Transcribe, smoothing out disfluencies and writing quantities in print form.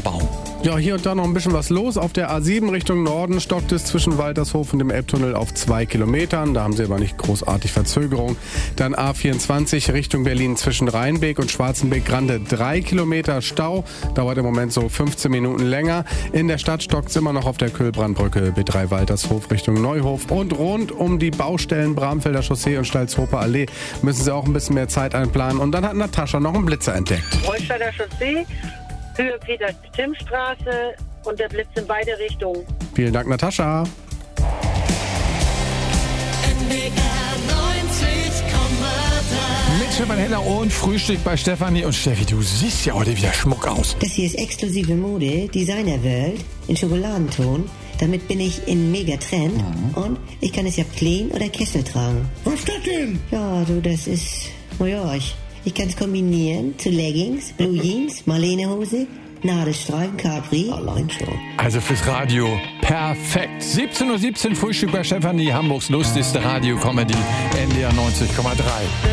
Baum. Ja, hier und da noch ein bisschen was los. Auf der A7 Richtung Norden stockt es zwischen Waltershof und dem Elbtunnel auf 2 Kilometern. Da haben sie aber nicht großartig Verzögerung. Dann A24 Richtung Berlin zwischen Rheinbeek und Schwarzenbeek-Grande 3 Kilometer Stau. Dauert im Moment so 15 Minuten länger. In der Stadt stockt es immer noch auf der Kühlbrandbrücke B3 Waltershof Richtung Neuhof. Und rund um die Baustellen Bramfelder Chaussee und Stalzhofer Allee müssen sie auch ein bisschen mehr Zeit einplanen. Und dann hat Natascha noch einen Blitzer entdeckt. Holsteiner Chaussee, Höhe Peter-Timm-Straße und der Blitz in beide Richtungen. Vielen Dank, Natascha. Mit Stefan Heller und Frühstück bei Stefanie. Und Steffi, du siehst ja heute wieder Schmuck aus. Das hier ist exklusive Mode, Designerwelt, in Schokoladenton. Damit bin ich in Megatrend und ich kann es ja plain oder Kessel tragen. Was ist das denn? Ja, du, das ist, naja, ich kann es kombinieren zu Leggings, Blue Jeans, Marlenehose, Nadelstreifen, Capri, allein schon. Also fürs Radio perfekt. 17:17 Uhr Frühstück bei Stefanie, Hamburgs lustigste Radio-Comedy, NDR 90,3.